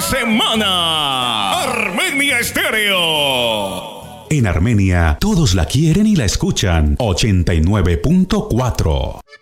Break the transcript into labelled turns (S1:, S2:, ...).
S1: semana. Armenia Estéreo.
S2: En Armenia, todos la quieren y la escuchan. 89.4.